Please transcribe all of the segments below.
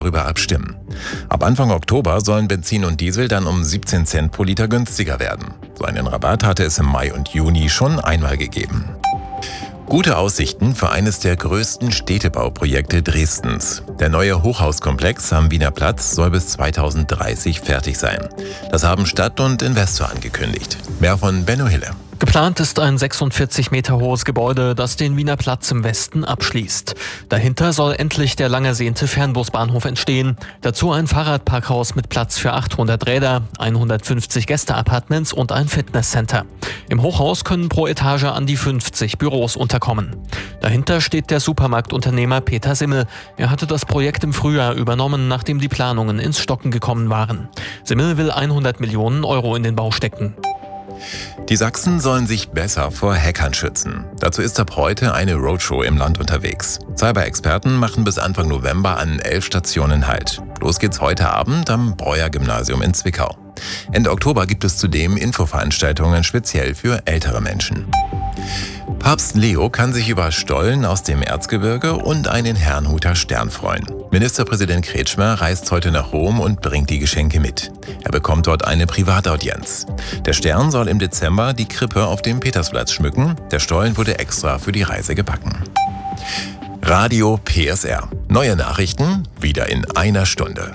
darüber abstimmen. Ab Anfang Oktober sollen Benzin und Diesel dann um 17 Cent pro Liter günstiger werden. So einen Rabatt hatte es im Mai und Juni schon einmal gegeben. Gute Aussichten für eines der größten Städtebauprojekte Dresdens. Der neue Hochhauskomplex am Wiener Platz soll bis 2030 fertig sein. Das haben Stadt und Investor angekündigt. Mehr von Benno Hille. Geplant ist ein 46 Meter hohes Gebäude, das den Wiener Platz im Westen abschließt. Dahinter soll endlich der lang ersehnte Fernbusbahnhof entstehen. Dazu ein Fahrradparkhaus mit Platz für 800 Räder, 150 Gästeapartments und ein Fitnesscenter. Im Hochhaus können pro Etage an die 50 Büros unterkommen. Dahinter steht der Supermarktunternehmer Peter Simmel. Er hatte das Projekt im Frühjahr übernommen, nachdem die Planungen ins Stocken gekommen waren. Simmel will 100 Millionen Euro in den Bau stecken. Die Sachsen sollen sich besser vor Hackern schützen. Dazu ist ab heute eine Roadshow im Land unterwegs. Cyber-Experten machen bis Anfang November an 11 Stationen Halt. Los geht's heute Abend am Breuer-Gymnasium in Zwickau. Ende Oktober gibt es zudem Infoveranstaltungen speziell für ältere Menschen. Papst Leo kann sich über Stollen aus dem Erzgebirge und einen Herrnhuter Stern freuen. Ministerpräsident Kretschmer reist heute nach Rom und bringt die Geschenke mit. Er bekommt dort eine Privataudienz. Der Stern soll im Dezember die Krippe auf dem Petersplatz schmücken. Der Stollen wurde extra für die Reise gebacken. Radio PSR. Neue Nachrichten wieder in einer Stunde.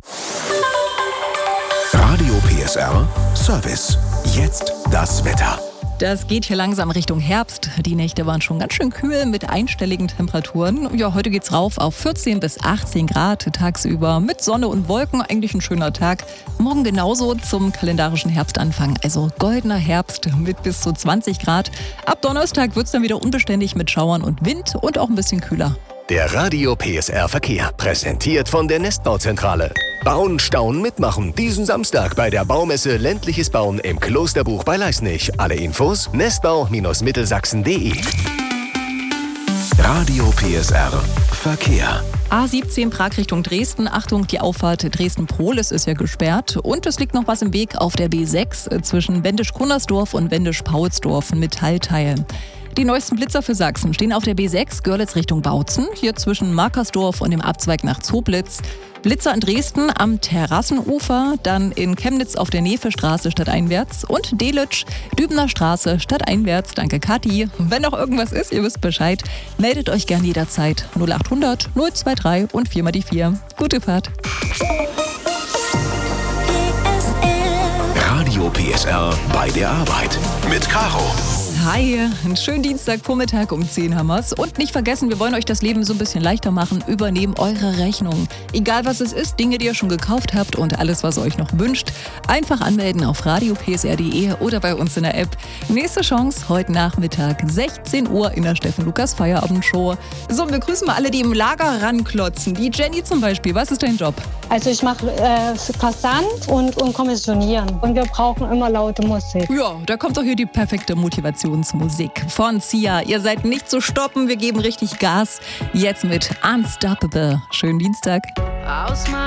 Radio PSR Service. Jetzt das Wetter. Das geht hier langsam Richtung Herbst. Die Nächte waren schon ganz schön kühl mit einstelligen Temperaturen. Ja, heute geht's rauf auf 14 bis 18 Grad tagsüber mit Sonne und Wolken. Eigentlich ein schöner Tag. Morgen genauso zum kalendarischen Herbstanfang. Also goldener Herbst mit bis zu 20 Grad. Ab Donnerstag wird's dann wieder unbeständig mit Schauern und Wind und auch ein bisschen kühler. Der Radio PSR Verkehr, präsentiert von der Nestbauzentrale. Bauen, Staunen, mitmachen. Diesen Samstag bei der Baumesse Ländliches Bauen im Klosterbuch bei Leisnig. Alle Infos nestbau-mittelsachsen.de. Radio PSR Verkehr. A17 Prag Richtung Dresden. Achtung, die Auffahrt Dresden-Prohlis ist ja gesperrt. Und es liegt noch was im Weg auf der B6 zwischen Wendisch-Kunnersdorf und Wendisch-Paulsdorf mit Metallteilen. Die neuesten Blitzer für Sachsen stehen auf der B6 Görlitz Richtung Bautzen, hier zwischen Markersdorf und dem Abzweig nach Zoblitz. Blitzer in Dresden am Terrassenufer, dann in Chemnitz auf der Nevestraße stadteinwärts und Delitzsch, Dübener Straße stadteinwärts. Danke Kathi. Wenn noch irgendwas ist, ihr wisst Bescheid, meldet euch gern jederzeit. 0800 023 und 4 mal die 4. Gute Fahrt. Radio PSR bei der Arbeit mit Caro. Hi, einen schönen Dienstagvormittag um 10 haben wir's. Und nicht vergessen, wir wollen euch das Leben so ein bisschen leichter machen. Übernehmen eure Rechnung. Egal was es ist, Dinge, die ihr schon gekauft habt und alles, was ihr euch noch wünscht. Einfach anmelden auf radiopsr.de oder bei uns in der App. Nächste Chance heute Nachmittag, 16 Uhr in der Steffen-Lukas-Feierabendshow. So, und wir grüßen mal alle, die im Lager ranklotzen. Die Jenny zum Beispiel. Was ist dein Job? Also ich mache Versand und Kommissionieren. Und wir brauchen immer laute Musik. Ja, da kommt doch hier die perfekte Motivationsmusik von Sia. Ihr seid nicht zu stoppen, wir geben richtig Gas. Jetzt mit Unstoppable. Schönen Dienstag.